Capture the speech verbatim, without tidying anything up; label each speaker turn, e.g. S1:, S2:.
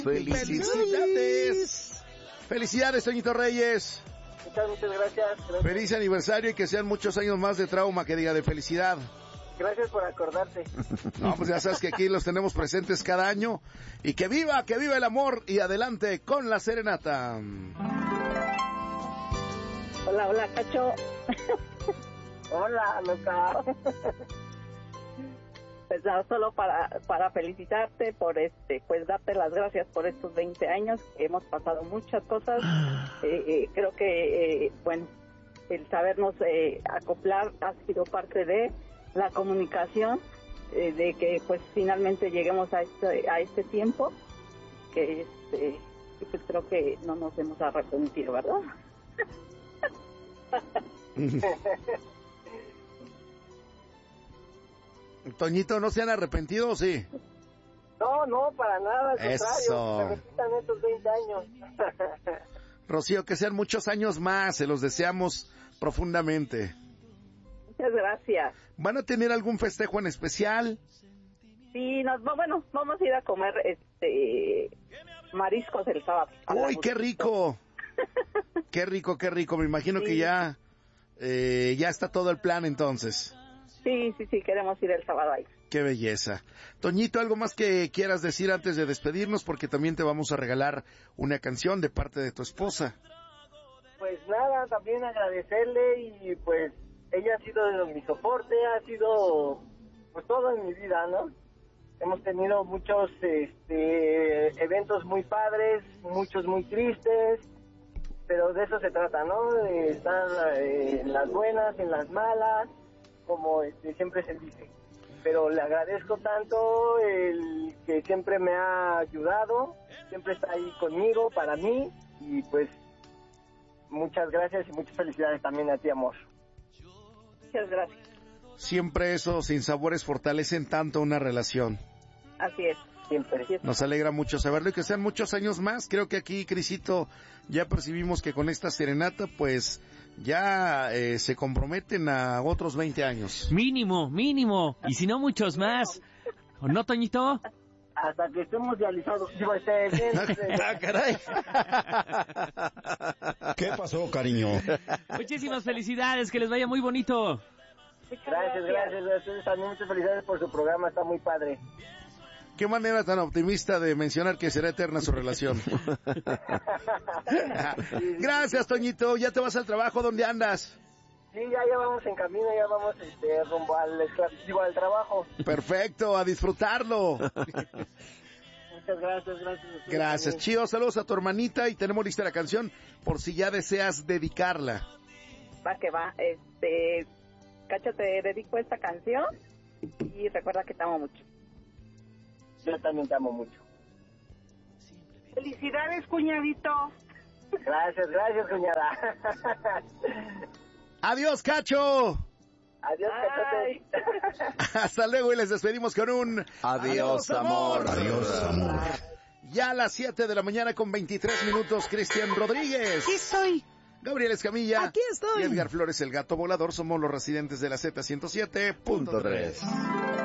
S1: ¡Felicidades! ¡Felicidades, Toñito Reyes!
S2: Muchas, muchas gracias, gracias.
S1: Feliz aniversario y que sean muchos años más de Trauma, que diga de felicidad.
S2: Gracias por acordarte.
S1: No, pues ya sabes que aquí los tenemos presentes cada año. Y que viva, que viva el amor. Y adelante con la serenata.
S3: Hola, hola, Cacho.
S2: Hola, loca.
S3: Pues nada, solo para para felicitarte por este, pues darte las gracias por estos veinte años. Hemos pasado muchas cosas. Eh, eh, creo que, eh, bueno, el sabernos eh, acoplar ha sido parte de la comunicación, eh, de que pues finalmente lleguemos a este, a este tiempo, que este, pues creo que no nos hemos arrepentido, ¿verdad?
S1: Toñito, ¿no se han arrepentido o sí?
S2: No, no, para nada, al
S1: Eso.
S2: contrario, se repitan estos veinte años.
S1: Rocío, que sean muchos años más, se los deseamos profundamente.
S3: Muchas gracias.
S1: ¿Van a tener algún festejo en especial?
S3: Sí, nos, bueno, vamos a ir a comer este mariscos el sábado.
S1: ¡Uy, qué rico! ¡Qué rico, qué rico! Me imagino
S3: Sí.
S1: que ya, eh, ya está todo el plan entonces.
S3: Sí, sí, sí, queremos ir el sábado ahí.
S1: ¡Qué belleza! Toñito, ¿algo más que quieras decir antes de despedirnos? Porque también te vamos a regalar una canción de parte de tu esposa.
S2: Pues nada, también agradecerle y pues ella ha sido mi soporte, ha sido pues todo en mi vida, ¿no? Hemos tenido muchos este, eventos muy padres, muchos muy tristes, pero de eso se trata, ¿no? De estar eh, en las buenas, en las malas, como este, siempre se dice. Pero le agradezco tanto el que siempre me ha ayudado, siempre está ahí conmigo, para mí, y pues muchas gracias y muchas felicidades también a ti, amor.
S3: Muchas gracias.
S1: Siempre esos sinsabores fortalecen tanto una relación.
S3: Así es.
S2: Siempre.
S3: Así es.
S1: Nos alegra mucho saberlo y que sean muchos años más. Creo que aquí, Crisito, ya percibimos que con esta serenata, pues, ya eh, se comprometen a otros veinte años.
S4: Mínimo, mínimo. Y si no, muchos más. ¿O no, Toñito?
S2: Hasta que estemos realizados. Digo, este, bien, este,
S1: ¡Ah, caray!
S5: ¿Qué pasó, cariño?
S4: Muchísimas felicidades, que les vaya muy bonito.
S2: gracias, gracias a ustedes también, muchas felicidades por su programa, está muy padre.
S1: Qué manera tan optimista de mencionar que será eterna su relación. Gracias, Toñito. ¿Ya te vas al trabajo? ¿Dónde andas?
S2: Sí, ya, ya vamos en camino, ya vamos este, rumbo al, digo, al trabajo.
S1: Perfecto, a disfrutarlo.
S2: Muchas gracias, gracias.
S1: Gracias, Chío. Saludos a tu hermanita y tenemos lista la canción por si ya deseas dedicarla.
S3: Va que va. Este, Cacho, te dedico esta canción y recuerda que te amo mucho.
S2: Yo también te amo mucho.
S3: Felicidades, cuñadito.
S2: Gracias, gracias, cuñada.
S1: Adiós, Cacho.
S2: Adiós,
S3: Ay.
S2: cachote.
S1: Hasta luego y les despedimos con un
S6: Adiós, amor.
S5: Adiós, amor.
S1: Ya a las siete de la mañana con veintitrés minutos, Cristian Rodríguez.
S6: Aquí estoy.
S1: Gabriel Escamilla.
S6: Aquí estoy.
S1: Y Edgar Flores, el gato volador. Somos los residentes de la Z ciento siete punto tres.